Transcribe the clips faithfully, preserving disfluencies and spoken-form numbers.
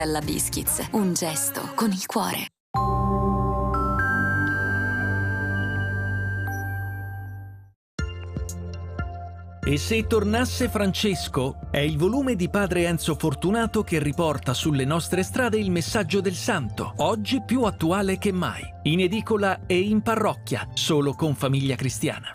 Alla Biscuits, un gesto con il cuore. E se tornasse Francesco? È il volume di padre Enzo Fortunato che riporta sulle nostre strade il messaggio del santo, oggi più attuale che mai. In edicola e in parrocchia, solo con Famiglia Cristiana.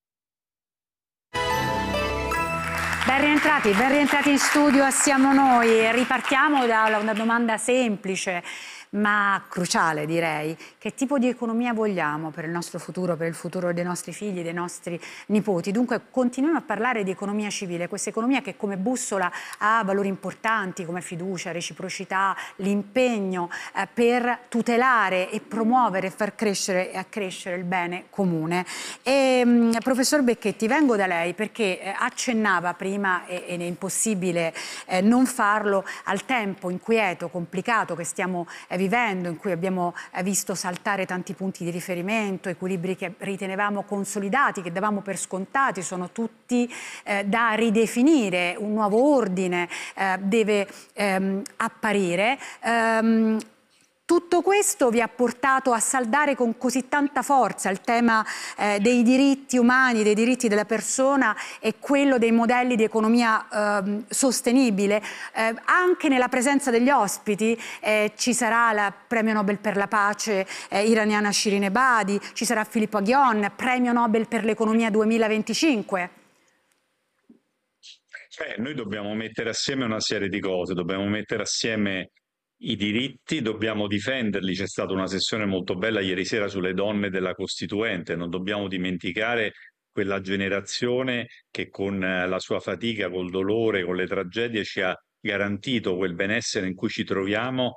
Ben rientrati, ben rientrati in studio, siamo noi. Ripartiamo da una domanda semplice ma cruciale, direi. Che tipo di economia vogliamo per il nostro futuro, per il futuro dei nostri figli, dei nostri nipoti? Dunque continuiamo a parlare di economia civile, questa economia che come bussola ha valori importanti come fiducia, reciprocità, l'impegno eh, per tutelare e promuovere e far crescere e accrescere il bene comune. E, mh, professor Becchetti, vengo da lei perché eh, accennava prima, e, ed è impossibile eh, non farlo, al tempo inquieto, complicato che stiamo eh, vivendo, in cui abbiamo visto saltare tanti punti di riferimento, equilibri che ritenevamo consolidati, che davamo per scontati, sono tutti eh, da ridefinire, un nuovo ordine eh, deve ehm, apparire. Ehm, Tutto questo vi ha portato a saldare con così tanta forza il tema eh, dei diritti umani, dei diritti della persona e quello dei modelli di economia eh, sostenibile. Eh, anche nella presenza degli ospiti eh, ci sarà il premio Nobel per la pace eh, iraniana Shirin Ebadi, ci sarà Filippo Aghion, premio Nobel per l'economia duemilaventicinque. Cioè, noi dobbiamo mettere assieme una serie di cose, dobbiamo mettere assieme i diritti, dobbiamo difenderli. C'è stata una sessione molto bella ieri sera sulle donne della Costituente, non dobbiamo dimenticare quella generazione che con la sua fatica, col dolore, con le tragedie ci ha garantito quel benessere in cui ci troviamo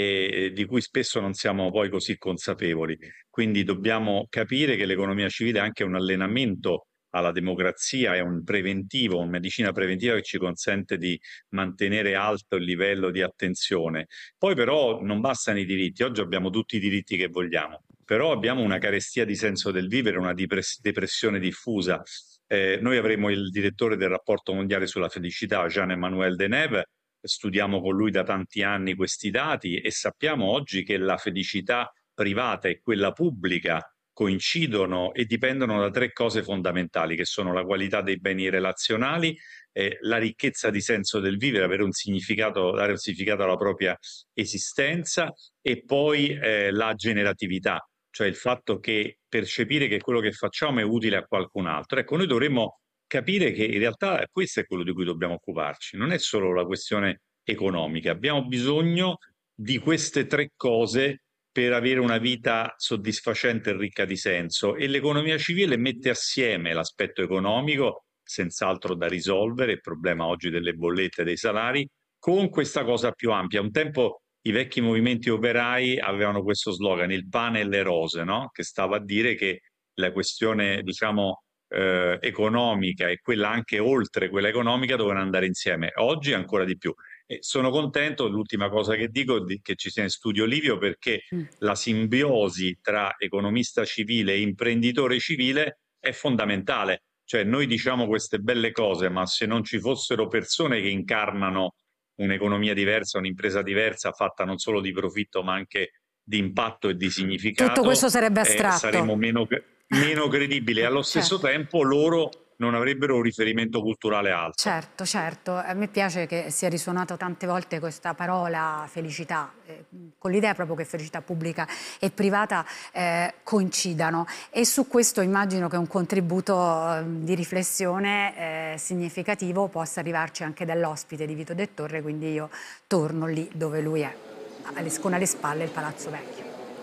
e di cui spesso non siamo poi così consapevoli. Quindi dobbiamo capire che l'economia civile è anche un allenamento alla democrazia, è un preventivo, una medicina preventiva che ci consente di mantenere alto il livello di attenzione. Poi però non bastano i diritti, oggi abbiamo tutti i diritti che vogliamo, però abbiamo una carestia di senso del vivere, una depressione diffusa. Eh, noi avremo il direttore del rapporto mondiale sulla felicità, Jean-Emmanuel Deneuve, studiamo con lui da tanti anni questi dati e sappiamo oggi che la felicità privata e quella pubblica coincidono e dipendono da tre cose fondamentali, che sono la qualità dei beni relazionali, eh, la ricchezza di senso del vivere, avere un significato, dare un significato alla propria esistenza, e poi eh, la generatività, cioè il fatto che percepire che quello che facciamo è utile a qualcun altro. Ecco, noi dovremmo capire che in realtà questo è quello di cui dobbiamo occuparci, non è solo la questione economica, abbiamo bisogno di queste tre cose per avere una vita soddisfacente e ricca di senso, e l'economia civile mette assieme l'aspetto economico, senz'altro da risolvere, il problema oggi delle bollette e dei salari, con questa cosa più ampia. Un tempo i vecchi movimenti operai avevano questo slogan, il pane e le rose, no? Che stava a dire che la questione, diciamo, eh, economica e quella anche oltre quella economica dovevano andare insieme. Oggi ancora di più. E sono contento, l'ultima cosa che dico, di, che ci sia in studio Livio, perché mm. la simbiosi tra economista civile e imprenditore civile è fondamentale. Cioè noi diciamo queste belle cose, ma se non ci fossero persone che incarnano un'economia diversa, un'impresa diversa, fatta non solo di profitto ma anche di impatto e di significato, tutto questo sarebbe astratto. Eh, saremmo meno, meno credibili. Allo stesso certo. tempo loro non avrebbero un riferimento culturale alto. Certo, certo. A me piace che sia risuonato tante volte questa parola felicità, eh, con l'idea proprio che felicità pubblica e privata eh, coincidano, e su questo immagino che un contributo eh, di riflessione eh, significativo possa arrivarci anche dall'ospite di Vito Dettorre, quindi io torno lì dove lui è, con alle spalle il Palazzo Vecchio.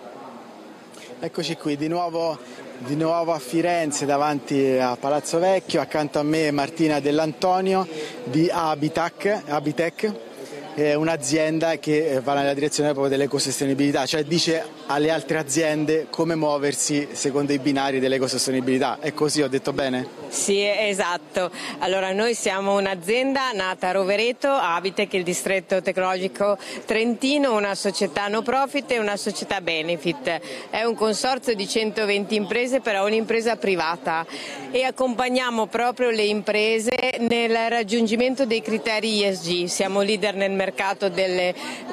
Eccoci qui di nuovo, di nuovo a Firenze davanti a Palazzo Vecchio, accanto a me Martina Dell'Antonio di Abitac, Abitec, è un'azienda che va nella direzione proprio dell'ecosostenibilità, cioè dice alle altre aziende come muoversi secondo i binari dell'ecosostenibilità. È così, ho detto bene? Sì, esatto. Allora noi siamo un'azienda nata a Rovereto, Abitec, il distretto tecnologico trentino, una società no profit e una società benefit. È un consorzio di centoventi imprese, però un'impresa privata, e accompagniamo proprio le imprese nel raggiungimento dei criteri E S G. Siamo leader nel mercato delle